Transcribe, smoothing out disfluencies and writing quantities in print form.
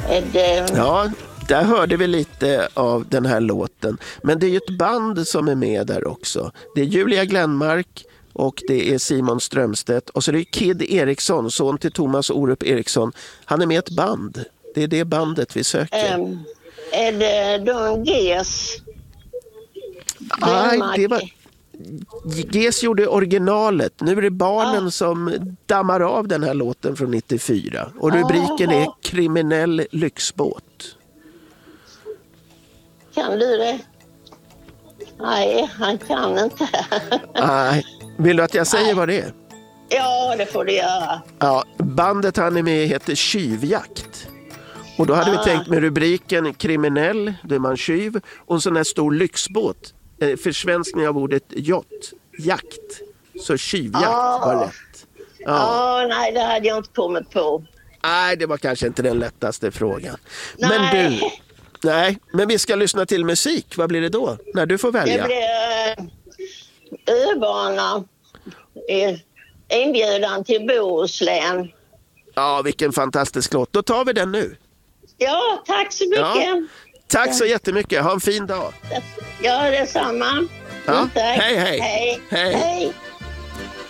Ja, där hörde vi lite av den här låten. Men det är ju ett band som är med där också. Det är Julia Glenmark och det är Simon Strömstedt. Och så är det Kid Eriksson, son till Thomas Orup Eriksson. Han är med i ett band. Det är det bandet vi söker. Är det Don Ges? Nej, det var... Ges gjorde originalet. Nu är det barnen som dammar av den här låten från 94. Och rubriken är Kriminell lyxbåt. Kan du det? Nej, han kan inte. Nej. Vill du att jag säger vad det är? Ja, det får du göra. Ja, bandet han är med heter Tjuvjakt. Och då hade vi tänkt med rubriken Kriminell, då är man tjuv. Och en sån här stor lyxbåt. Försvenskning av ordet jakt. Så tjuvjakt var rätt. Nej, det hade jag inte kommit på. Nej, det var kanske inte den lättaste frågan. Men men vi ska lyssna till musik. Vad blir det då? När du får välja. Det blir Öbana. Inbjudan till Bohuslän. Ja, vilken fantastisk låt. Då tar vi den nu. Ja, tack så mycket. Ja. Tack så jättemycket. Ha en fin dag. Ja, detsamma. Ja. Tack. Hej. Hej.